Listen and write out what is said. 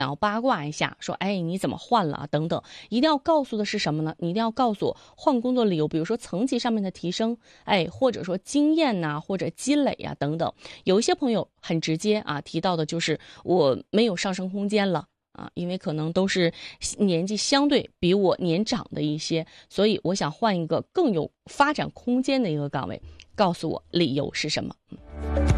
然后八卦一下，说，哎，你怎么换了啊？等等，一定要告诉的是什么呢？你一定要告诉我换工作理由，比如说层级上面的提升，哎，或者说经验呐、或者积累呀、等等。有一些朋友很直接啊，提到的就是我没有上升空间了。因为可能都是年纪相对比我年长的一些，所以我想换一个更有发展空间的一个岗位，告诉我理由是什么。